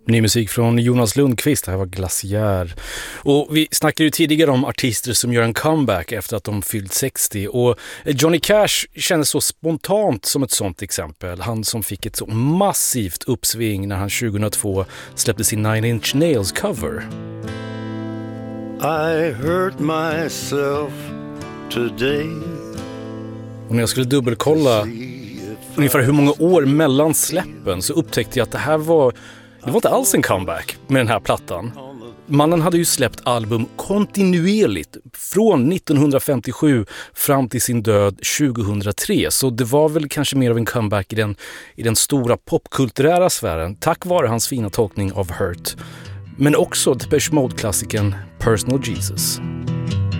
Ny musik från Jonas Lundqvist, det här var Glaciär. Och vi snackade ju tidigare om artister som gör en comeback efter att de fyllt 60. Och Johnny Cash kändes så spontant som ett sånt exempel. Han som fick ett så massivt uppsving när han 2002 släppte sin Nine Inch Nails cover. I hurt myself today. Och när jag skulle dubbelkolla ungefär hur många år mellan släppen så upptäckte jag att det var inte alls en comeback med den här plattan. Mannen hade ju släppt album kontinuerligt från 1957 fram till sin död 2003. Så det var väl kanske mer av en comeback i den stora popkulturära sfären tack vare hans fina tolkning av Hurt. Men också Depeche Mode-klassikern Personal Jesus.